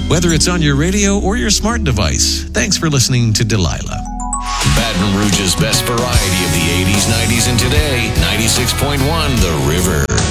whether it's on your radio or your smart device. Thanks for listening to Delilah. Baton Rouge's best variety of the 80s, 90s, and today, 96.1 The River.